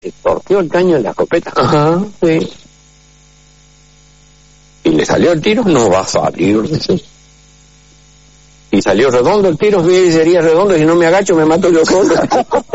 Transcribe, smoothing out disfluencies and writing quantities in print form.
¿te torció el caño en la escopeta? Ajá, sí. ¿Y le salió el tiro? No va a salir, dice. ¿Y salió redondo el tiro? Sí, sería redondo, si no me agacho me mato yo solo.